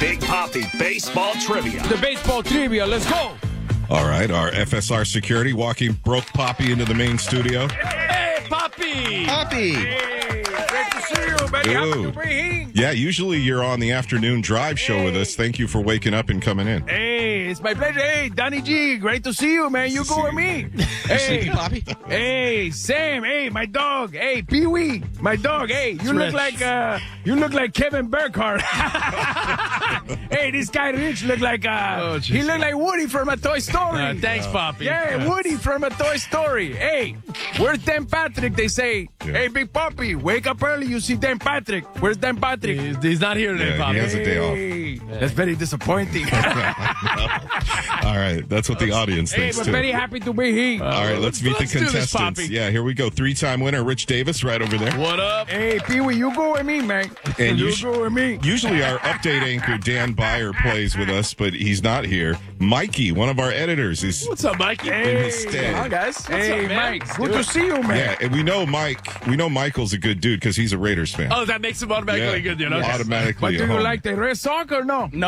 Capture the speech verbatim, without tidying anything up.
Big Poppy Baseball Trivia. The baseball trivia. Let's go. All right, our F S R security walking broke Poppy into the main studio. Hey, Poppy. Poppy. Hey, great to see you, buddy. Happy to be here. Yeah, usually you're on the afternoon drive show Hey. with us. Thank you for waking up and coming in. Hey, it's my pleasure. Hey, Donnie G, great to see you, man. You go with me. Hey, Poppy? hey, Sam. Hey, my dog. Hey, Pee Wee, my dog. Hey, you look Rich. like uh, you look like Kevin Burkhardt. Hey, this guy Rich look like uh, Oh, he look like Woody from a Toy Story. Uh, thanks, Poppy. Yeah, Woody from a Toy Story. Hey, where's Dan Patrick? They say, Yeah. hey, Big Poppy, wake up early. You see Dan Patrick. Where's Dan Patrick? He's, he's not here today, Yeah, Poppy. he has a day off. Hey, that's very disappointing. All right, that's what the audience Hey, thinks, but too. very happy to be here. All right, let's meet Let's the do this, contestants. Poppy. Yeah, here we go. Three-time winner Rich Davis right over there. What up? Hey, Pee Wee, you go with me, man. And you you sh- go with me. Usually our update anchor, Dan Byer, plays with us, but he's not here. Mikey, one of our editors, is What's up, Mikey? in his stead. Hi, guys. What's Hey, up, man? Mike, Let's good do to it. see you, man. Yeah, and we know Mike. We know Michael's a good dude because he's a Raiders fan. Oh, that makes him automatically Yeah, good, you know? automatically. But a do you homer. like the Red Sox or no? No,